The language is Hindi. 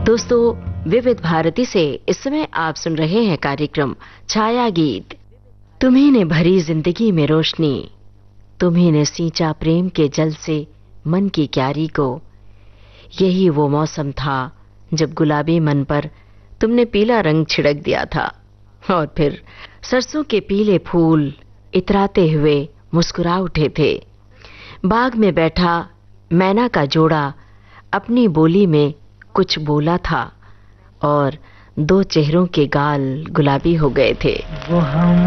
दोस्तों, विविध भारती से इस समय आप सुन रहे हैं कार्यक्रम छाया गीत। तुम्ही ने भरी जिंदगी में रोशनी, तुम्ही ने सींचा प्रेम के जल से मन की क्यारी को। यही वो मौसम था जब गुलाबी मन पर तुमने पीला रंग छिड़क दिया था और फिर सरसों के पीले फूल इतराते हुए मुस्कुरा उठे थे। बाग में बैठा मैना का जोड़ा अपनी बोली में कुछ बोला था और दो चेहरों के गाल गुलाबी हो गए थे। वो हम